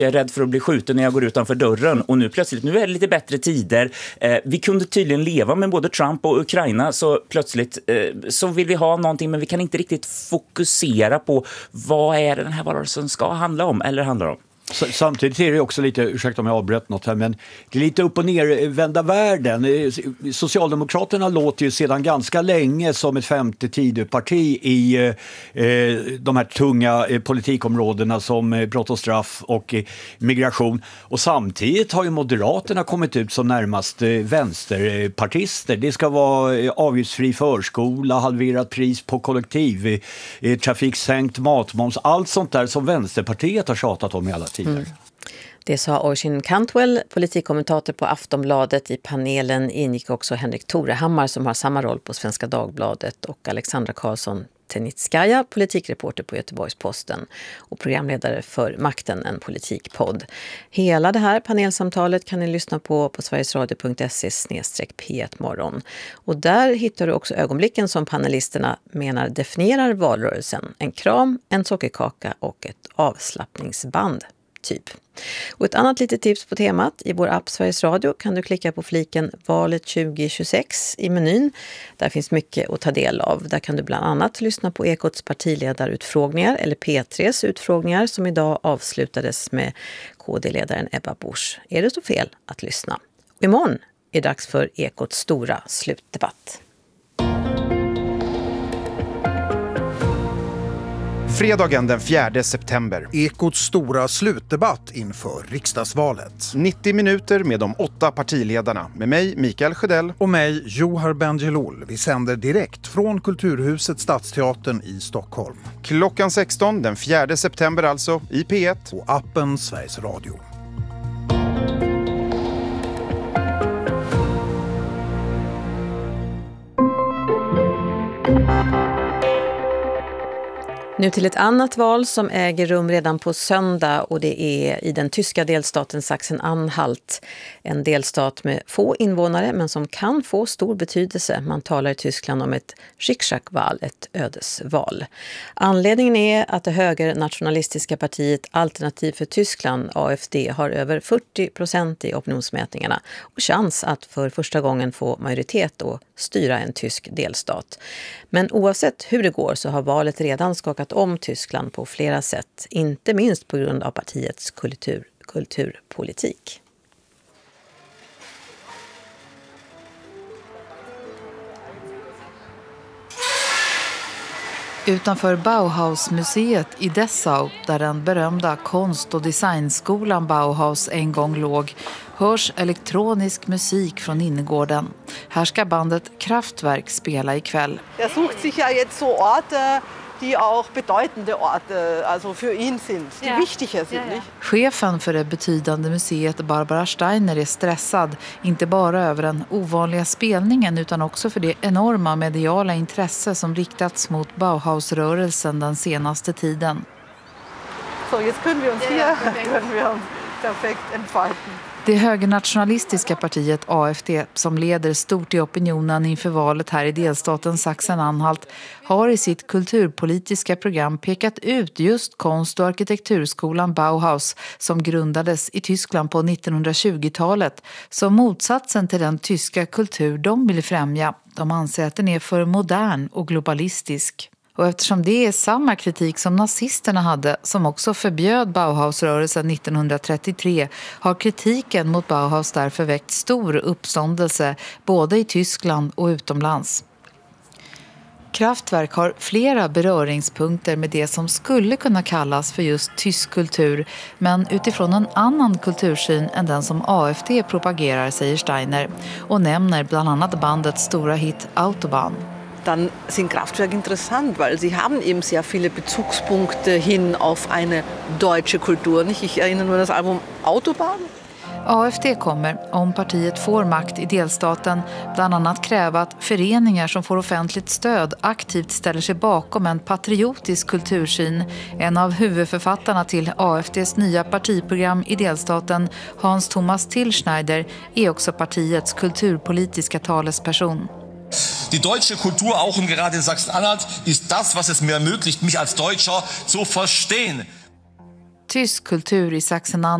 Jag är rädd för att bli skjuten när jag går utanför dörren. Och nu plötsligt, nu är det lite bättre tider. Vi kunde tydligen leva med både Trump och Ukraina. Så plötsligt så vill vi ha någonting, men vi kan inte riktigt fokusera på vad är det den här valrörelsen ska handla om eller handlar om. Samtidigt är det också lite, ursäkta om jag avbröt något här, men det är lite upp och ner vända världen. Socialdemokraterna låter ju sedan ganska länge som ett femte Tidöparti i de här tunga politikområdena som brott och straff och migration. Och samtidigt har ju Moderaterna kommit ut som närmast vänsterpartister. Det ska vara avgiftsfri förskola, halverat pris på kollektiv, trafik, sänkt matmoms, allt sånt där som Vänsterpartiet har tjatat om i alla tider. Det sa Oisin Cantwell, politikkommentator på Aftonbladet. I panelen ingick också Henrik Torehammar som har samma roll på Svenska Dagbladet och Alexandra Karlsson Tenitskaja, politikreporter på Göteborgs-Posten och programledare för Makten, en politikpodd. Hela det här panelsamtalet kan ni lyssna på sverigesradio.se/P1morgon. Och där hittar du också ögonblicken som panelisterna menar definierar valrörelsen. En kram, en sockerkaka och ett avslappningsband. Typ. Och ett annat litet tips på temat: i vår app Sveriges Radio kan du klicka på fliken Valet 2026 i menyn. Där finns mycket att ta del av. Där kan du bland annat lyssna på Ekots partiledarutfrågningar eller P3s utfrågningar som idag avslutades med KD-ledaren Ebba Busch. Är det så fel att lyssna? Och imorgon är det dags för Ekots stora slutdebatt. Fredagen den 4 september. Ekots stora slutdebatt inför riksdagsvalet. 90 minuter med de 8 partiledarna. Med mig, Mikael Sjödell. Och mig, Johar Bendjelloul. Vi sänder direkt från Kulturhuset Stadsteatern i Stockholm. Klockan 16 den 4 september alltså i P1. Och appen Sveriges Radio. Nu till ett annat val som äger rum redan på söndag, och det är i den tyska delstaten Sachsen-Anhalt. En delstat med få invånare men som kan få stor betydelse. Man talar i Tyskland om ett Schicksalswahl, ett ödesval. Anledningen är att det högernationalistiska partiet Alternativ för Tyskland, AfD, har över 40% i opinionsmätningarna och chans att för första gången få majoritet och styra en tysk delstat. Men oavsett hur det går så har valet redan skakat om Tyskland på flera sätt, inte minst på grund av partiets kulturpolitik. Utanför Bauhausmuseet i Dessau, där den berömda konst- och designskolan Bauhaus en gång låg, hörs elektronisk musik från innergården. Här ska bandet Kraftwerk spela ikväll. Sucht sich ja jetzt so Orte, die auch bedeutende Orte, alltså för ihn sind, die wichtiger sind, nicht? Chefen för det betydande museet, Barbara Steiner, är stressad, inte bara över den ovanliga spelningen utan också för det enorma mediala intresse som riktats mot Bauhausrörelsen den senaste tiden. Så, jetzt können wir uns hier perfekt entfalten. Det högernationalistiska partiet AfD, som leder stort i opinionen inför valet här i delstaten Sachsen-Anhalt, har i sitt kulturpolitiska program pekat ut just konst- och arkitekturskolan Bauhaus, som grundades i Tyskland på 1920-talet, som motsatsen till den tyska kultur de vill främja. De anser att den är för modern och globalistisk. Och eftersom det är samma kritik som nazisterna hade, som också förbjöd Bauhausrörelsen 1933, har kritiken mot Bauhaus därför väckt stor uppståndelse både i Tyskland och utomlands. Kraftwerk har flera beröringspunkter med det som skulle kunna kallas för just tysk kultur, men utifrån en annan kultursyn än den som AfD propagerar, säger Steiner, och nämner bland annat bandets stora hit Autobahn. Dann sind Kraftwerk interessant, weil sie haben eben sehr viele Bezugspunkte hin auf eine deutsche Kultur. Nicht? Ich erinnere nur an das Album Autobahn. AfD kommer, om partiet får makt i delstaten, bland annat kräva att föreningar som får offentligt stöd aktivt ställer sig bakom en patriotisk kultursyn. En av huvudförfattarna till AfDs nya partiprogram i delstaten, Hans Thomas Tillschneider, är också partiets kulturpolitiska talesperson. Die deutsche Kultur, auch und gerade in Sachsen-Anhalt, ist das, was es mir ermöglicht, mich als Deutscher zu verstehen. tysk kultur i Sachsen-Anhalt